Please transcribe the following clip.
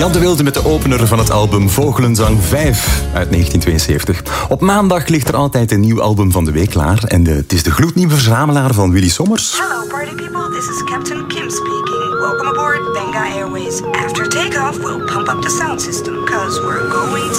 Jan de Wilde met de opener van het album Vogelenzang 5 uit 1972. Op maandag ligt er altijd een nieuw album van de week klaar. En het is de gloednieuwe verzamelaar van Willy Sommers. Hello party people, this is Captain Kim speaking. Welcome aboard Benga Airways. After takeoff, we'll pump up the sound system, cause we're going